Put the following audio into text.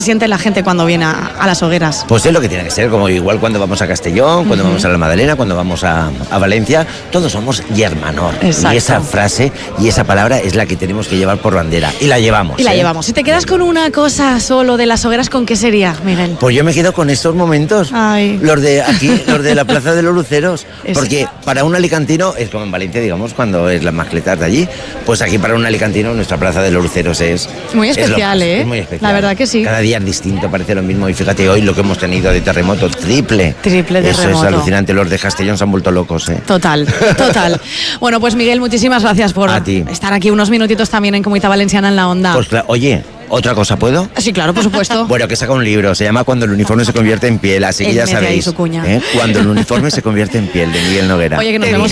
siente la gente cuando viene a las hogueras? Pues es lo que tiene que ser, como igual cuando vamos a Castellón, cuando vamos a la Madalena, cuando vamos a Valencia, todos somos yermanor. Exacto. Y esa frase y esa palabra es la que tenemos que llevar por bandera. Y la llevamos. Y la llevamos. Si te quedas con una cosa solo de las hogueras, ¿con qué sería, Miguel? Pues yo me quedo con estos momentos. Ay. Los de aquí, los de la Plaza de los Luceros. Es- Porque para un alicantino, es como en Valencia, digamos, cuando es las mascletas de allí, pues aquí para un alicantino nuestra Plaza de los Luceros es... Muy es lo especial, más, ¿eh? Es muy especial. La verdad que sí. Cada día es distinto, parece lo mismo. Y fíjate hoy lo que hemos tenido de terremoto, triple. Triple Eso terremoto. es alucinante. Los de Castellón se han vuelto locos, ¿eh? Total, total. Bueno, pues Miguel, muchísimas gracias por A ti. estar aquí unos minutitos también en Comunidad Valenciana en la Onda. Pues claro, oye, ¿otra cosa puedo? Sí, claro, por supuesto. Bueno, que saca un libro, se llama Cuando el uniforme se convierte en piel, así que Él ya mete ahí sabéis. su cuña. Cuando el uniforme se convierte en piel, de Miguel Noguera. Oye, que nos vemos